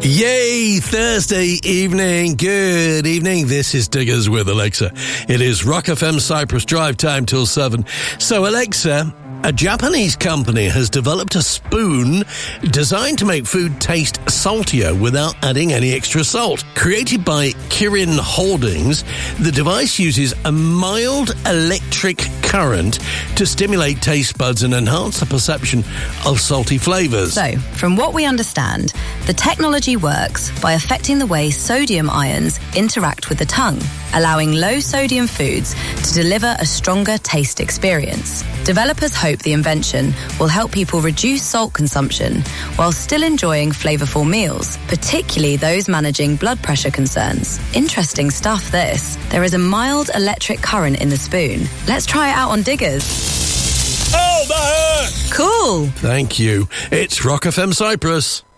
Yay, Thursday evening. Good evening. This is Diggers with Alexa. It is Rock FM Cyprus drive time till 7. So, Alexa, a Japanese company has developed a spoon designed to make food taste saltier without adding any extra salt. Created by Kirin Holdings, the device uses a mild electric current to stimulate taste buds and enhance the perception of salty flavors. So, from what we understand, the technology works by affecting the way sodium ions interact with the tongue, allowing low-sodium foods to deliver a stronger taste experience. Developers hope the invention will help people reduce salt consumption while still enjoying flavorful meals, particularly those managing blood pressure concerns. Interesting stuff, this. There is a mild electric current in the spoon. Let's try it out on Diggers. Oh, that hurt! Cool. Thank you. It's Rock FM Cyprus.